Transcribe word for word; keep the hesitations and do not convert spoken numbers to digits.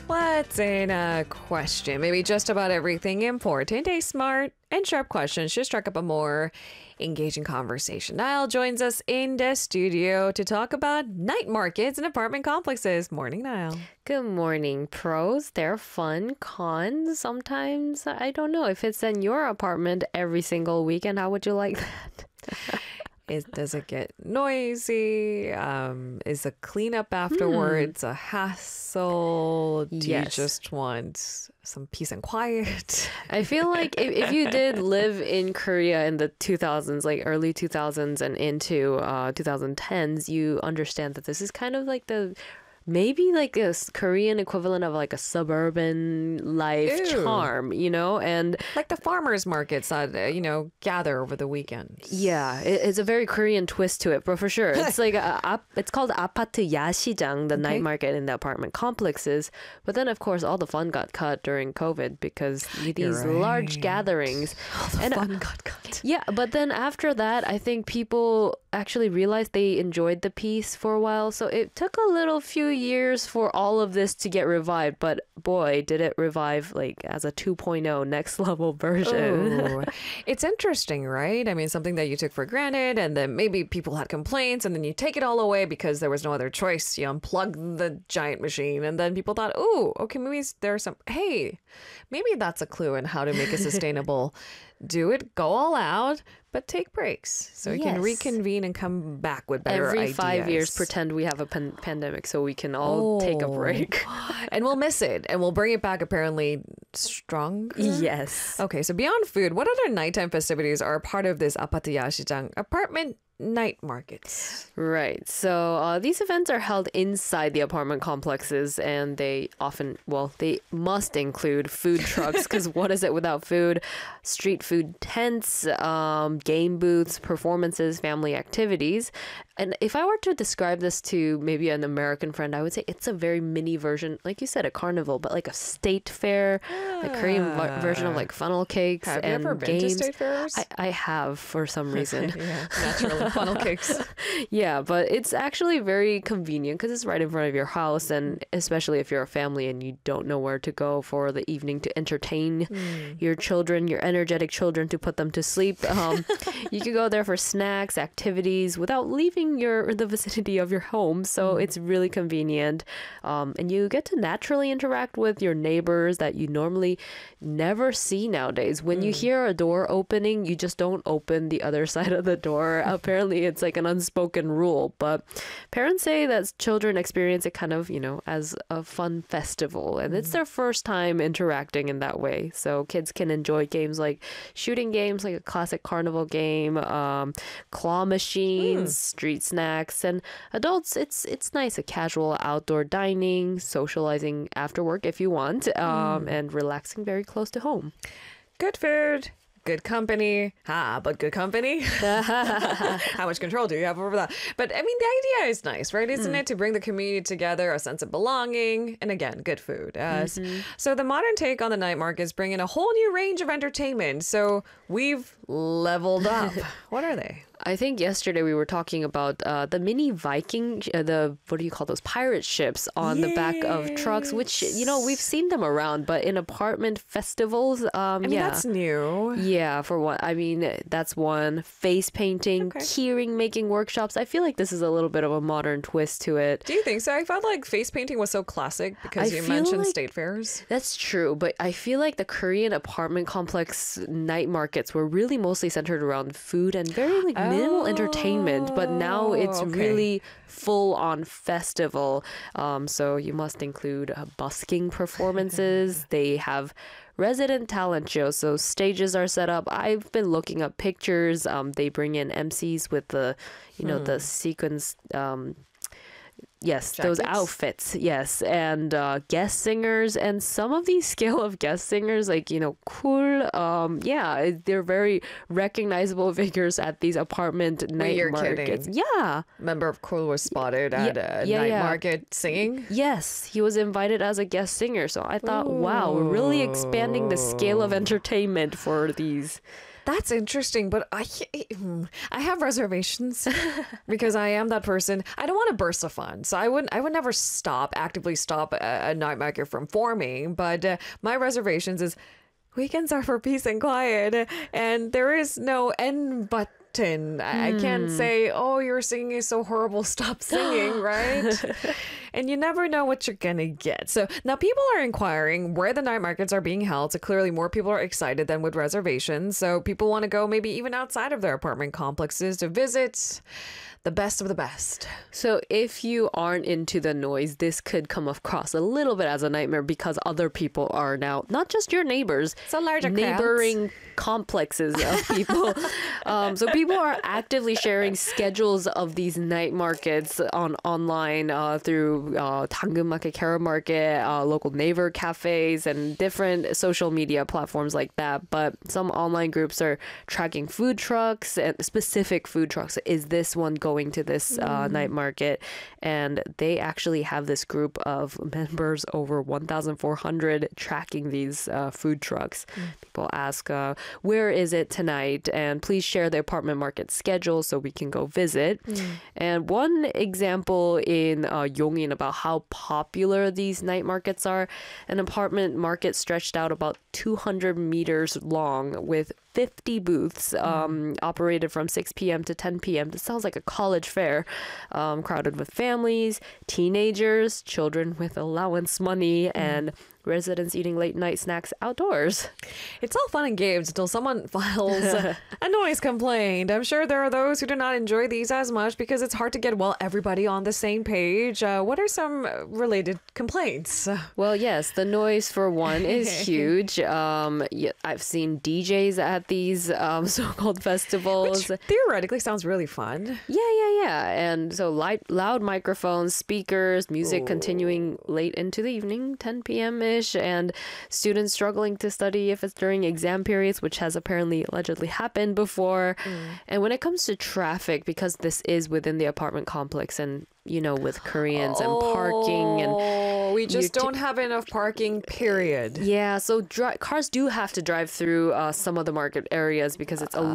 What's in a question? Maybe just about everything important. A smart and sharp question should strike up a more engaging conversation. Niall joins us in the studio to talk about night markets and apartment complexes. Morning, Niall. Good morning. Pros, they're fun. Cons, sometimes, I don't know. If it's in your apartment every single weekend, how would you like that? Is, does it get noisy? Um, is the cleanup afterwards hmm. a hassle? Do yes. you just want some peace and quiet? I feel like if, if you did live in Korea in the two thousands, like early two thousands and into uh, twenty tens, you understand that this is kind of like the... maybe like a Korean equivalent of like a suburban life Ew. charm, you know, and like the farmers markets that uh, you know gather over the weekends. Yeah, it, it's a very Korean twist to it, but for sure, it's like a, a, it's called 아파트 야시장, the okay. night market in the apartment complexes. But then, of course, all the fun got cut during COVID because these right. large gatherings, all the and fun uh, got cut. Yeah, but then after that, I think people actually realized they enjoyed the piece for a while, so it took a little few years for all of this to get revived, but boy, did it revive like as a two point oh next level version. It's interesting, right? I mean, something that you took for granted, and then maybe people had complaints, and then you take it all away because there was no other choice. You unplug the giant machine, and then people thought, oh, okay, maybe there's some, hey, maybe that's a clue in how to make it sustainable. Do it, go all out, but take breaks so we yes. can reconvene and come back with better Every ideas. five years, pretend we have a pan- pandemic so we can all oh. take a break. And we'll miss it, and we'll bring it back apparently stronger. Yes. Okay, so beyond food, what other nighttime festivities are a part of this 아파트 야시장 apartment night markets? Right. So uh, these events are held inside the apartment complexes, and they often, well, they must include food trucks because what is it without food? Street food tents, um, game booths, performances, family activities. And if I were to describe this to maybe an American friend, I would say it's a very mini version, like you said, a carnival, but like a state fair, ah. a Korean v- version of like funnel cakes have and you ever been games. to state fairs? I, I have for some reason. Yeah, naturally, funnel cakes. Yeah, but it's actually very convenient because it's right in front of your house, and especially if you're a family and you don't know where to go for the evening to entertain mm. your children, your energetic children, to put them to sleep. Um, you can go there for snacks, activities without leaving your the vicinity of your home, so mm. it's really convenient, um, and you get to naturally interact with your neighbors that you normally never see nowadays. When mm. you hear a door opening, you just don't open the other side of the door. Apparently it's like an unspoken rule, but parents say that children experience it kind of, you know, as a fun festival, and mm. it's their first time interacting in that way. So kids can enjoy games like shooting games, like a classic carnival game, um, claw machines, mm. street snacks, and adults, it's it's nice, a casual outdoor dining, socializing after work if you want, um, mm. and relaxing very close to home. Good food, good company. Ah, but good company. How much control do you have over that? But I mean, the idea is nice, right? Isn't mm. it? To bring the community together, a sense of belonging, and again, good food. Uh, mm-hmm. So the modern take on the night markets bring in a whole new range of entertainment. So we've leveled up. What are they? I think yesterday we were talking about uh, the mini Viking, uh, the, what do you call those, pirate ships on yes. the back of trucks, which, you know, we've seen them around, but in apartment festivals, um, I mean, yeah. that's new. Yeah, for one. I mean, that's one. Face painting, okay. keyring making workshops. I feel like this is a little bit of a modern twist to it. Do you think so? I felt like face painting was so classic because I you mentioned like state fairs. That's true, but I feel like the Korean apartment complex night markets were really mostly centered around food and very like minimal oh, entertainment, but now it's okay. really full-on festival. Um, so you must include uh, busking performances. They have resident talent shows, so stages are set up. I've been looking up pictures. Um, they bring in M Cs with the, you know, hmm. the sequence. Um, Yes, Jackets? Those outfits. Yes, and uh, guest singers, and some of these scale of guest singers, like, you know, cool. Um, yeah, they're very recognizable figures at these apartment Wait, night you're markets. Kidding. Yeah, member of Cool was spotted at yeah, a yeah, night yeah. market singing. Yes, he was invited as a guest singer. So I thought, Ooh. wow, we're really expanding the scale of entertainment for these That's interesting, but I I have reservations because I am that person. I don't want to burst a fun, so I wouldn't. I would never stop actively stop a, a night market from forming. But uh, my reservations is weekends are for peace and quiet, and there is no end button. I I can't say, oh, your singing is so horrible, stop singing, right? And you never know what you're gonna get. So now people are inquiring where the night markets are being held. So clearly more people are excited than with reservations. So people want to go maybe even outside of their apartment complexes to visit the best of the best. So if you aren't into the noise, this could come across a little bit as a nightmare because other people are now, not just your neighbors, So larger neighboring complexes of people. um, so people are actively sharing schedules of these night markets on online uh, through uh, 당근 Market, Carrot Market, uh, local neighbor cafes, and different social media platforms like that. But some online groups are tracking food trucks and specific food trucks. Is this one going to this uh, night market? And they actually have this group of members, over one thousand four hundred, tracking these uh, food trucks. People ask, uh, where is it tonight? And please share the apartment market schedule so we can go visit. And one example in uh, Yongin about how popular these night markets are, an apartment market stretched out about two hundred meters long with fifty booths, um, operated from six p.m. to ten p.m. This sounds like a college fair, um, crowded with families, teenagers, children with allowance money, and residents eating late night snacks outdoors. It's all fun and games until someone files a noise complaint. I'm sure there are those who do not enjoy these as much because it's hard to get, well, everybody on the same page. Uh, what are some related complaints? Well, yes, the noise for one is huge. Um, yeah, I've seen D Js at these um, so-called festivals. Which theoretically sounds really fun. Yeah, yeah, yeah. And so light, loud microphones, speakers, music Ooh. continuing late into the evening, ten p.m.-ish, and students struggling to study if it's during exam periods, which has apparently allegedly happened before. And when it comes to traffic, because this is within the apartment complex and, you know, with Koreans and parking and Oh, we just t- don't have enough parking, period. yeah, so dri- cars do have to drive through uh, some of the market areas because it's a